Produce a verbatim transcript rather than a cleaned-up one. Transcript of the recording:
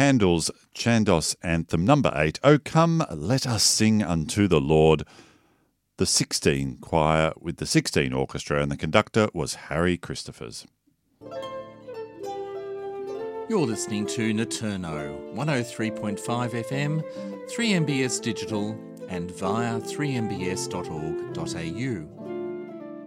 Handel's Chandos Anthem number eight, O Come, Let Us Sing Unto the Lord. The sixteen choir with the sixteen orchestra, and the conductor was Harry Christophers. You're listening to Naturno, one oh three point five F M, three M B S Digital and via three m b s dot org dot a u.